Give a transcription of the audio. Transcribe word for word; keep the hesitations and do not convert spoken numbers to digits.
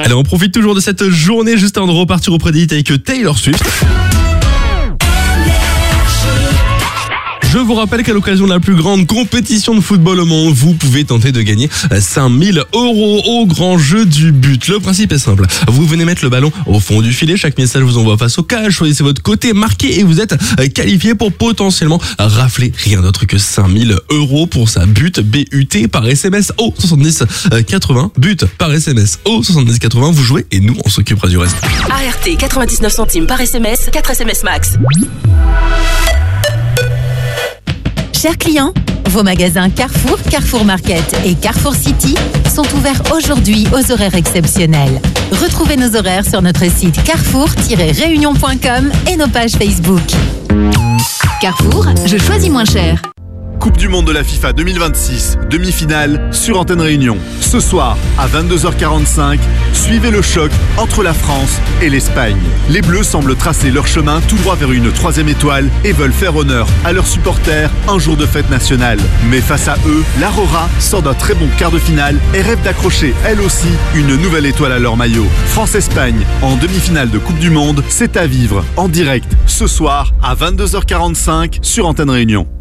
Allez, on profite toujours de cette journée juste avant de repartir auprès d'Elite avec Taylor Swift. Je vous rappelle qu'à l'occasion de la plus grande compétition de football au monde, vous pouvez tenter de gagner cinq mille euros au grand jeu du but. Le principe est simple. Vous venez mettre le ballon au fond du filet. Chaque message vous envoie face au cage. Choisissez votre côté, marquez et vous êtes qualifié pour potentiellement rafler rien d'autre que cinq mille euros pour sa but B U T par S M S au soixante-dix quatre-vingts. But par S M S au soixante-dix quatre-vingts. Vous jouez et nous, on s'occupera du reste. A R T quatre-vingt-dix-neuf centimes par S M S, quatre S M S max. Chers clients, vos magasins Carrefour, Carrefour Market et Carrefour City sont ouverts aujourd'hui aux horaires exceptionnels. Retrouvez nos horaires sur notre site carrefour tiret réunion point com et nos pages Facebook. Carrefour, je choisis moins cher. Coupe du monde de la FIFA deux mille vingt-six, demi-finale sur Antenne Réunion. Ce soir, à vingt-deux heures quarante-cinq, suivez le choc entre la France et l'Espagne. Les Bleus semblent tracer leur chemin tout droit vers une troisième étoile et veulent faire honneur à leurs supporters un jour de fête nationale. Mais face à eux, l'Aurora sort d'un très bon quart de finale et rêve d'accrocher, elle aussi, une nouvelle étoile à leur maillot. France-Espagne, en demi-finale de Coupe du Monde, c'est à vivre en direct ce soir à vingt-deux heures quarante-cinq sur Antenne Réunion.